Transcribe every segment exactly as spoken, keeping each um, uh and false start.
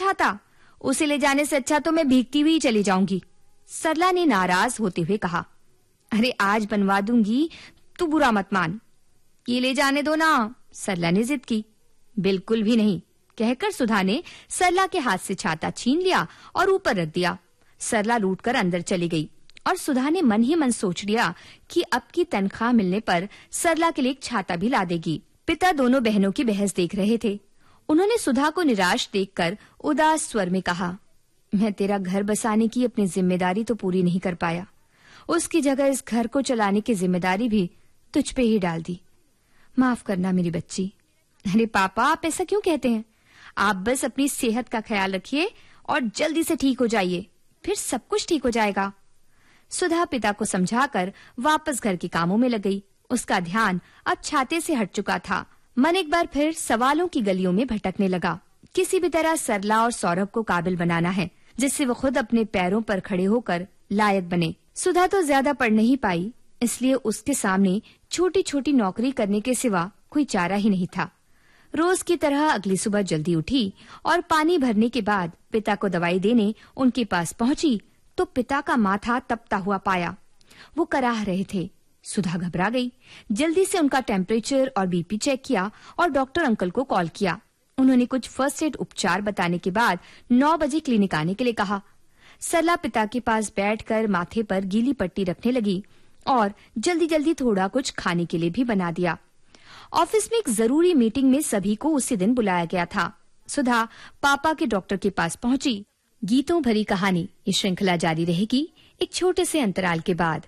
छाता, उसे ले जाने से अच्छा तो मैं भीगती हुई चली जाऊंगी। सरला ने नाराज होते हुए कहा। अरे आज बनवा दूंगी, तू बुरा मत मान। ये ले जाने दो ना, सरला ने जिद की। बिल्कुल भी नहीं, कहकर सुधा ने सरला के हाथ से छाता छीन लिया और ऊपर रख दिया। सरला लूटकर अंदर चली गई और सुधा ने मन ही मन सोच लिया कि अब की तनख्वाह मिलने पर सरला के लिए एक छाता भी ला देगी। पिता दोनों बहनों की बहस देख रहे थे। उन्होंने सुधा को निराश देखकर उदास स्वर में कहा, मैं तेरा घर बसाने की अपनी जिम्मेदारी तो पूरी नहीं कर पाया, उसकी जगह इस घर को चलाने की जिम्मेदारी भी तुझ पे ही डाल दी। माफ करना मेरी बच्ची। अरे पापा, आप ऐसा क्यों कहते हैं? आप बस अपनी सेहत का ख्याल रखिए और जल्दी से ठीक हो जाइए, फिर सब कुछ ठीक हो जाएगा। सुधा पिता को समझाकर वापस घर के कामों में लग गई। उसका ध्यान अब छाते से हट चुका था। मन एक बार फिर सवालों की गलियों में भटकने लगा। किसी भी तरह सरला और सौरभ को काबिल बनाना है, जिससे वो खुद अपने पैरों पर खड़े होकर लायक बने। सुधा तो ज्यादा पढ़ नहीं पाई, इसलिए उसके सामने छोटी छोटी नौकरी करने के सिवा कोई चारा ही नहीं था। रोज की तरह अगली सुबह जल्दी उठी और पानी भरने के बाद पिता को दवाई देने उनके पास पहुंची तो पिता का माथा तपता हुआ पाया। वो कराह रहे थे। सुधा घबरा गई। जल्दी से उनका टेम्परेचर और बीपी चेक किया और डॉक्टर अंकल को कॉल किया। उन्होंने कुछ फर्स्ट एड उपचार बताने के बाद नौ बजे क्लिनिक आने के लिए कहा। सरला पिता के पास बैठकर माथे पर गीली पट्टी रखने लगी और जल्दी जल्दी थोड़ा कुछ खाने के लिए भी बना दिया। ऑफिस में एक जरूरी मीटिंग में सभी को उसी दिन बुलाया गया था। सुधा पापा के डॉक्टर के पास पहुंची। गीतों भरी कहानी ये श्रृंखला जारी रहेगी एक छोटे से अंतराल के बाद।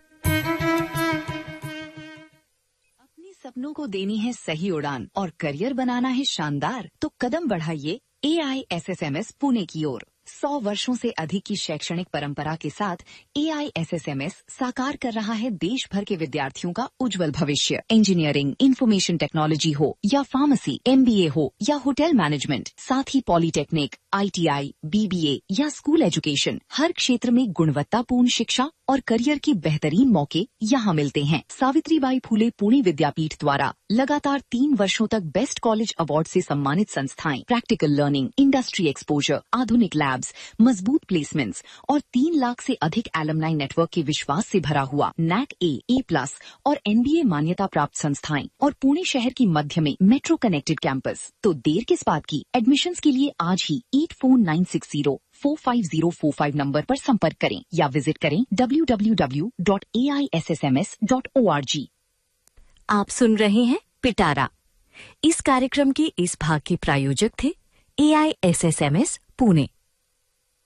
अपने सपनों को देनी है सही उड़ान और करियर बनाना है शानदार, तो कदम बढ़ाइए ए I S S M S Pune की ओर। सौ वर्षों से अधिक की शैक्षणिक परंपरा के साथ ए I S S M S साकार कर रहा है देश भर के विद्यार्थियों का उज्जवल भविष्य। इंजीनियरिंग, इंफॉर्मेशन टेक्नोलॉजी हो या फार्मेसी, एम बी ए हो या होटल मैनेजमेंट, साथ ही polytechnic, I T I, B B ए या स्कूल एजुकेशन, हर क्षेत्र में गुणवत्तापूर्ण शिक्षा और करियर के बेहतरीन मौके यहाँ मिलते हैं। सावित्रीबाई फूले पुणे विद्यापीठ द्वारा लगातार तीन वर्षों तक बेस्ट कॉलेज अवार्ड से सम्मानित संस्थाएं, प्रैक्टिकल लर्निंग, इंडस्ट्री एक्सपोजर, आधुनिक लैब्स, मजबूत प्लेसमेंट्स और तीन लाख से अधिक एलुमनाई नेटवर्क के विश्वास से भरा हुआ नैक ए, ए प्लस और एन बी ए मान्यता प्राप्त संस्थाएं और पुणे शहर की मध्य में मेट्रो कनेक्टेड कैंपस। तो देर किस बात की? एडमिशन्स के लिए आज ही eight four nine six zero four five zero four five number पर संपर्क करें या विजिट करें W W W dot A I S S M S dot O R G. आप सुन रहे हैं पिटारा। इस कार्यक्रम के इस भाग के प्रायोजक थे ए I S S M S Pune.